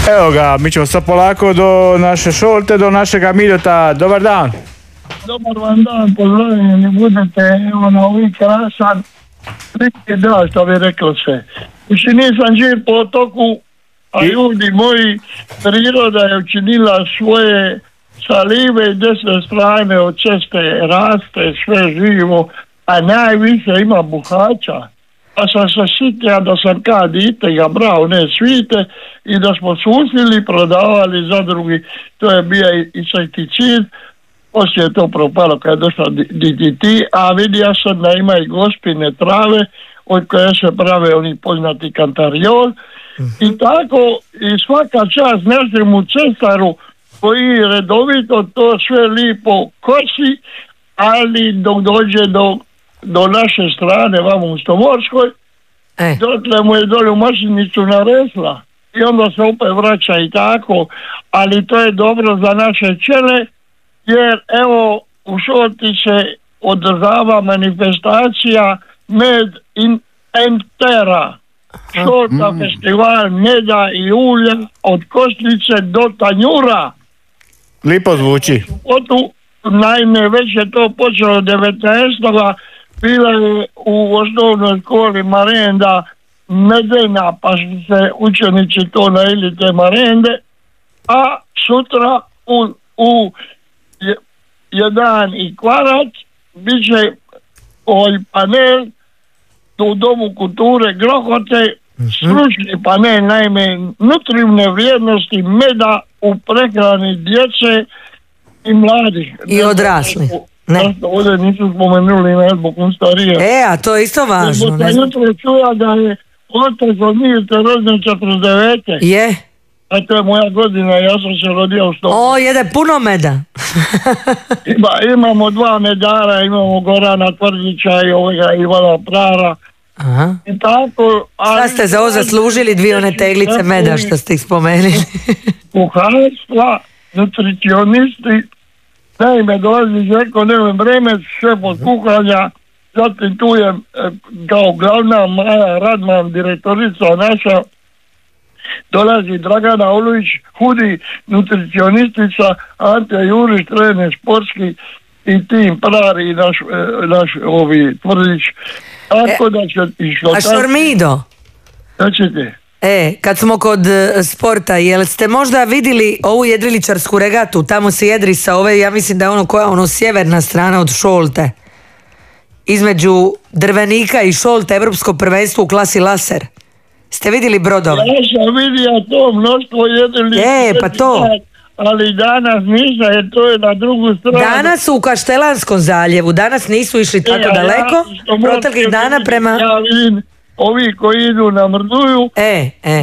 Evo ga, mi ćemo sad polako do naše Šolte, do našega Miljota. Dobar dan. Dobar vam dan, pozdravljeni budete, evo na ovih krasan, da, što bi reklo se. Uši nisam živ po otoku, a ljudi moji, priroda je učinila svoje sa lijeve i desne strane od ceste, raste sve živo, a najviše ima buhača. Pa sam se sitio da sam kad dite ga brao, ne svite, i da smo susili, prodavali za drugi, to je bio insekticid. Poslije je to propalo kad je došla DDT, a vidio sam da ima i gospine trave od koje se prave oni poznati kantariol. I tako, i svaka čast našemu cestaru koji redovito to sve lipo kosi, ali dok dođe do naše strane, vamo u Stomorskoj, dotle mu je dolju mašinicu naresla i onda se opet vraća i tako, ali to je dobro za naše čele, jer evo u Šolti se održava manifestacija Med in Entera. Šolta festival meda i ulja od Kosnice do Tanjura. Lipo zvuči. Naime, već je to počelo 19. Bila je u osnovnoj školi marenda medena, pa su se učenici to naili te marende, a sutra u 1:15 bit će panel u Domu kulture Grohote, stručni panel, naime, nutritivne vrijednosti meda u prehrani djece i mladih. I odrasli. Ne. Ovdje nisu spomenuli na zbog starije. A to je isto važno. Ne znam. Jutro čuja da je otac od Mirte rođen 49. Je. A to je moja godina, ja sam se rodio u Stoku. O, jede puno meda. Imamo 2 medara, imamo Gorana Tvrdića i ovoga Ivana Prara. Aha. I tako... Šta ste za ovo zaslužili 2 one teglice meda što ste ih spomenuli? Kuharstva, nutricionisti, naime dolazi Željko Neven Bremec, šef od kuhanja, zatim tu je kao glavna Maja Radman, direktorica naša, dolazi Dragana Olujić, hudi nutricionistica, Ante Jurić, trener sportski i tim Prari i naš Tvrdić. Tako da će išlo. A Šormido? Da ćete? Kad smo kod sporta, jel ste možda vidjeli ovu jedriličarsku regatu? Tamo se jedri sa ove, ja mislim da je sjeverna strana od Šolte. Između Drvenika i Šolte, evropsko prvenstvo u klasi laser. Ste vidjeli brodove? Ja sam vidio to mnoštvo jedriličarskih. Pa to. Ali danas nisam, jer to je na drugu stranu. Danas su u Kaštelanskom zaljevu, danas nisu išli tako daleko. Proteklih dana prema... Ja vidim ovi koji idu na Mrduju.